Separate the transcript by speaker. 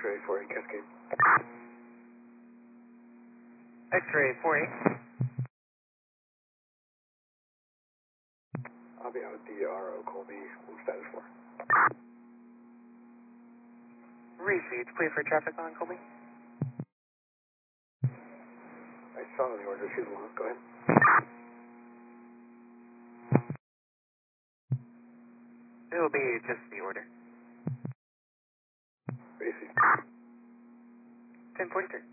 Speaker 1: X-ray 48 Cascade.
Speaker 2: X-ray 48.
Speaker 1: I'll be out with the RO Colby. What status for?
Speaker 2: Received. Clear for traffic on Colby.
Speaker 1: I saw the order. Shoot along. Go ahead.
Speaker 2: It will be just the order.
Speaker 1: Basic.
Speaker 2: 1043.